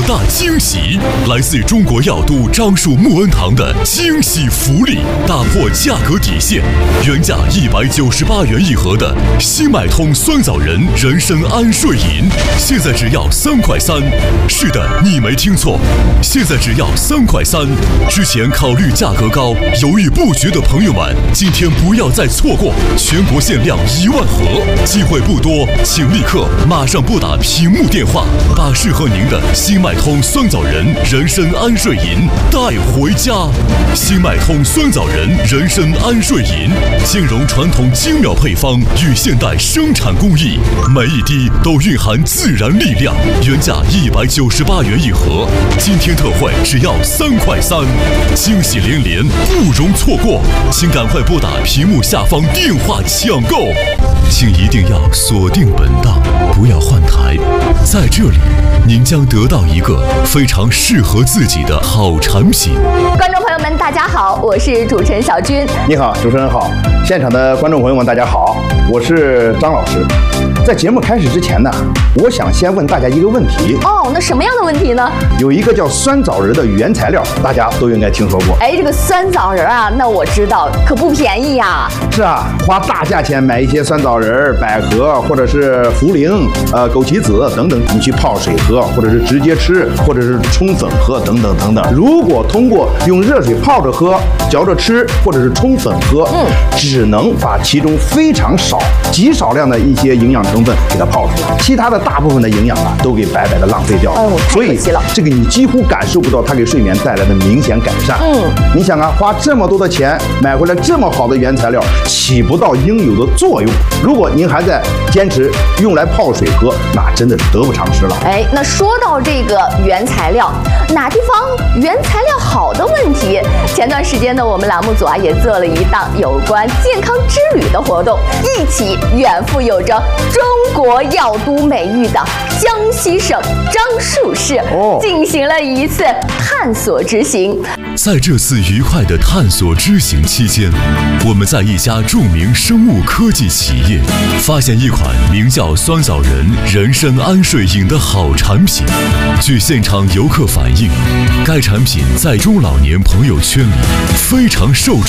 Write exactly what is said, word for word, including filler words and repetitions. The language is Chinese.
大惊喜！来自中国药都樟树木恩堂的惊喜福利，打破价格底线，原价一百九十八元一盒的新脉通酸枣仁人参安睡饮，现在只要三块三。是的，你没听错，现在只要三块三。之前考虑价格高，犹豫不决的朋友们，今天不要再错过，全国限量一万盒，机会不多，请立刻马上拨打屏幕电话，把适合您的新脉通酸枣仁人参安睡饮带回家。新脉通酸枣仁人参安睡饮兼容传统精妙配方与现代生产工艺，每一滴都蕴含自然力量，原价一百九十八元一盒，今天特惠只要三块三，惊喜连连，不容错过，请赶快拨打屏幕下方电话抢购，请一定要锁定本档，不要换台，在这里您将得到一个非常适合自己的好产品。 观众朋友们，大家好，我是主持人小军。 你好，主持人好，现场的观众朋友们，大家好，我是张老师。在节目开始之前呢，我想先问大家一个问题。 哦，那什么样的问题呢？ 有一个叫酸枣仁的原材料，大家都应该听说过。 哎，这个酸枣仁啊，那我知道，可不便宜呀。 是啊，花大价钱买一些酸枣仁、百合或者是茯苓、呃枸杞子等等，你去泡水喝，或者是直接吃，或者是冲粉喝等等等等。如果通过用热水泡着喝、嚼着吃，或者是冲粉喝，嗯，只能把其中非常少、极少量的一些营养成分给它泡出来，其他的大部分的营养啊都给白白的浪费掉了。 哎，我太可惜了。 这个你几乎感受不到它给睡眠带来的明显改善。嗯，你想啊，花这么多的钱买回来这么好的原材料，起不到应有的作用。如果您还在坚持用来泡水喝，那真的是得不偿失了。 哎，那说到这个原材料，哪地方原材料好的问题，前段时间呢，我们栏目组啊也做了一档有关健康之旅的活动，一起远赴有着中国药都美誉的江西省樟树市，哦，进行了一次探索之行。 在这次愉快的探索之行期间，我们在一家著名生物科技企业发现一款名叫酸枣仁人参安睡饮的好产品。据现场游客反映，该产品在中老年朋友圈里非常受